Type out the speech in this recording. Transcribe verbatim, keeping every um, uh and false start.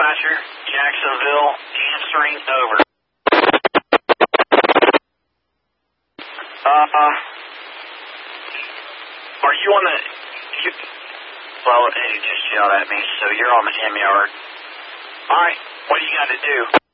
dispatcher, Jacksonville, answering over. Uh, are you on the, you, well, he just yelled at me, so you're on the M yard. Alright, what do you got to do?